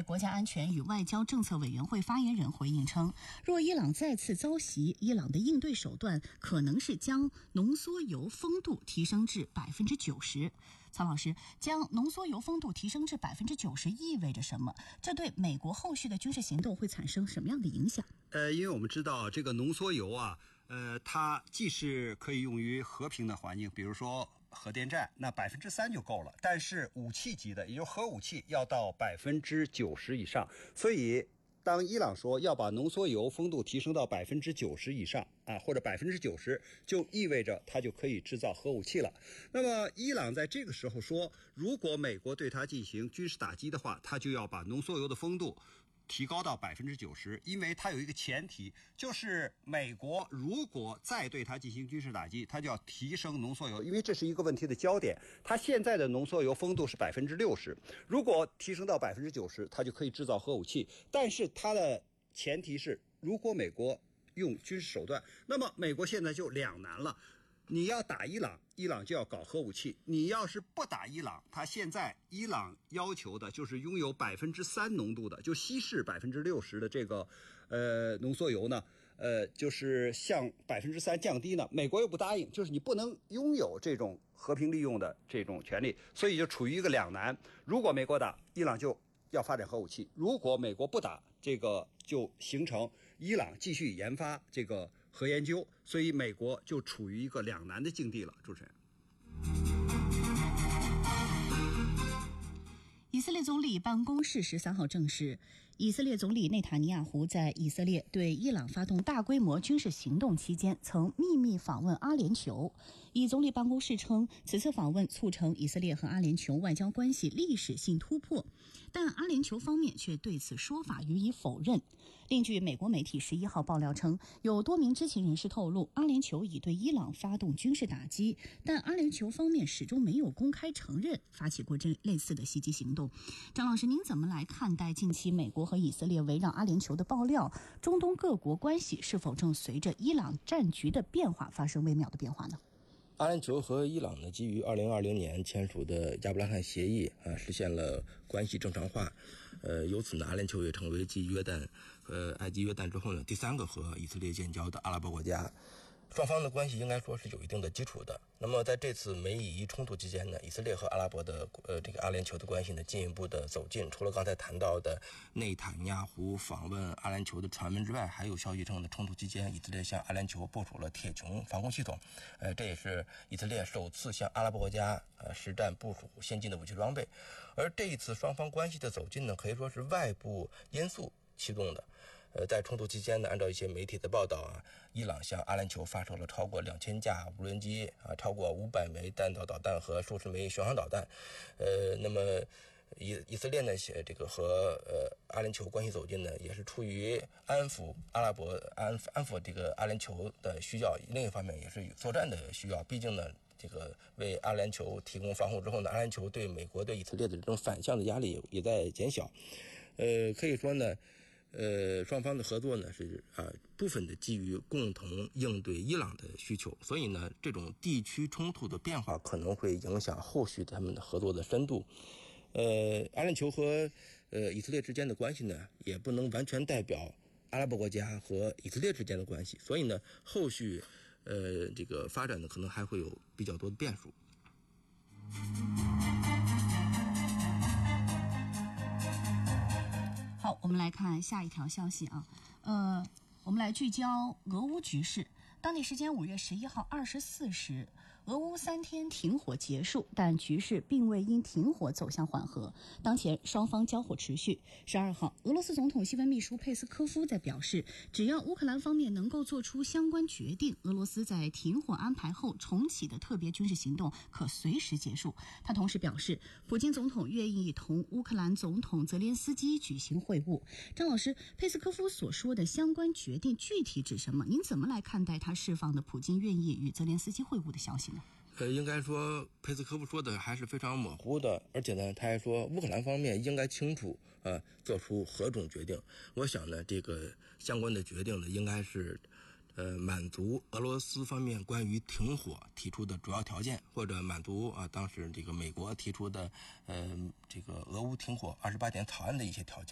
会国家安全与外交政策委员会发言人回应称，若伊朗再次遭袭，伊朗的应对手段可能是将浓缩铀丰度提升至90%。曹老师，将浓缩铀丰度提升至90%意味着什么？这对美国后续的军事行动会产生什么样的影响？ 因为我们知道这个浓缩铀啊，它既是可以用于和平的环境，比如说核电站，那3%就够了。但是武器级的，也就是核武器，要到90%以上。所以，当伊朗说要把浓缩铀丰度提升到90%以上啊，或者90%，就意味着它就可以制造核武器了。那么，伊朗在这个时候说，如果美国对它进行军事打击的话，它就要把浓缩铀的丰度提高到90%，因为它有一个前提，就是美国如果再对它进行军事打击，它就要提升浓缩铀，因为这是一个问题的焦点。它现在的浓缩铀丰度是60%，如果提升到90%，它就可以制造核武器。但是它的前提是，如果美国用军事手段，那么美国现在就两难了。你要打伊朗，伊朗就要搞核武器；你要是不打伊朗，他现在伊朗要求的就是拥有3%浓度的，就稀释60%的这个浓缩铀呢，就是向3%降低呢，美国又不答应，就是你不能拥有这种和平利用的这种权利，所以就处于一个两难。如果美国打，伊朗就要发展核武器；如果美国不打，这个就形成伊朗继续研发这个核研究，所以美国就处于一个两难的境地了。主持人， 以色列总理办公室13号证实，以色列总理内塔尼亚胡在以色列对伊朗发动大规模军事行动期间，曾秘密访问阿联酋。以总理办公室称，此次访问促成以色列和阿联酋外交关系历史性突破，但阿联酋方面却对此说法予以否认。另据美国媒体11号爆料称，有多名知情人士透露，阿联酋已对伊朗发动军事打击，但阿联酋方面始终没有公开承认发起过这类似的袭击行动。张老师，您怎么来看待近期美国和以色列围绕阿联酋的爆料？中东各国关系是否正随着伊朗战局的变化发生微妙的变化呢？ 阿联酋和伊朗呢，基于2020年签署的亚伯拉罕协议实现了关系正常化。由此呢，阿联酋也成为继约旦、埃及、约旦之后呢，第三个和以色列建交的阿拉伯国家。双方的关系应该说是有一定的基础的。那么在这次美以伊冲突期间呢，以色列和阿拉伯的这个阿联酋的关系呢进一步的走近。除了刚才谈到的内塔尼亚胡访问阿联酋的传闻之外，还有消息称的冲突期间，以色列向阿联酋部署了铁穹防空系统。这也是以色列首次向阿拉伯国家实战部署先进的武器装备。而这一次双方关系的走近呢，可以说是外部因素启动的。在冲突期间呢，按照一些媒体的报道伊朗向阿联酋发射了超过2000架无人机超过500枚弹道导弹和数十枚巡航导弹。那么以色列呢，这个和阿联酋关系走近呢，也是出于安抚这个阿联酋的需要，另一方面也是作战的需要。毕竟呢，这个为阿联酋提供防护之后呢，阿联酋对美国对以色列的这种反向的压力也在减小。可以说呢，双方的合作呢是部分的基于共同应对伊朗的需求，所以呢，这种地区冲突的变化可能会影响后续他们的合作的深度。阿联酋和以色列之间的关系呢，也不能完全代表阿拉伯国家和以色列之间的关系，所以呢，后续这个发展呢，可能还会有比较多的变数。 好，我们来看下一条消息我们来聚焦俄乌局势。当地时间5月11号24时，俄乌3天停火结束，但局势并未因停火走向缓和。当前双方交火持续。12号，俄罗斯总统新闻秘书佩斯科夫在表示，只要乌克兰方面能够做出相关决定，俄罗斯在停火安排后重启的特别军事行动可随时结束。他同时表示，普京总统愿意同乌克兰总统泽连斯基举行会晤。张老师，佩斯科夫所说的相关决定具体指什么？您怎么来看待他释放的普京愿意与泽连斯基会晤的消息呢？ 应该说佩斯科夫说的还是非常模糊的，而且呢，他还说乌克兰方面应该清楚做出何种决定。我想呢，这个相关的决定呢，应该是满足俄罗斯方面关于停火提出的主要条件，或者满足当时这个美国提出的这个俄乌停火28点草案的一些条件。